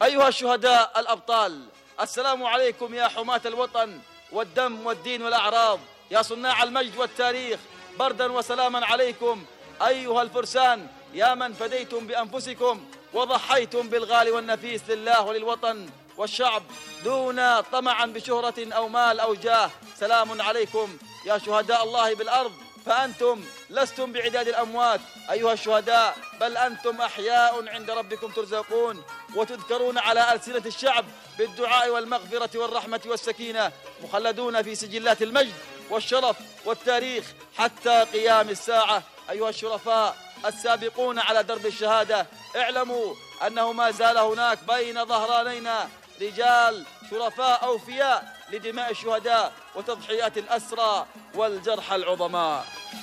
أيها الشهداء الأبطال، السلام عليكم يا حماة الوطن والدم والدين والأعراض، يا صناع المجد والتاريخ، بردا وسلاما عليكم أيها الفرسان، يا من فديتم بأنفسكم وضحيتم بالغالي والنفيس لله وللوطن والشعب دون طمعا بشهرة أو مال أو جاه. سلام عليكم يا شهداء الله بالأرض، فأنتم لستم بعداد الأموات أيها الشهداء، بل أنتم أحياء عند ربكم ترزقون، وتذكرون على ألسنة الشعب بالدعاء والمغفرة والرحمة والسكينة، مخلدون في سجلات المجد والشرف والتاريخ حتى قيام الساعة. أيها الشرفاء السابقون على درب الشهادة، اعلموا أنه ما زال هناك بين ظهرانينا رجال شرفاء أوفياء لدماء الشهداء وتضحيات الأسرى والجرحى العظماء.